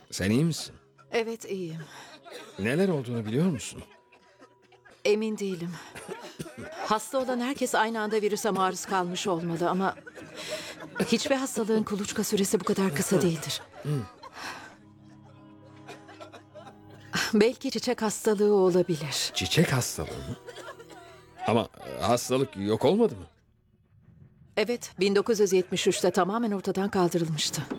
Sen iyi misin? Evet, iyiyim. Neler olduğunu biliyor musun? Emin değilim. Hasta olan herkes aynı anda virüse maruz kalmış olmalı ama hiçbir hastalığın kuluçka süresi bu kadar kısa değildir. Belki çiçek hastalığı olabilir. Çiçek hastalığı mı? Ama hastalık yok olmadı mı? Evet, 1973'te tamamen ortadan kaldırılmıştı.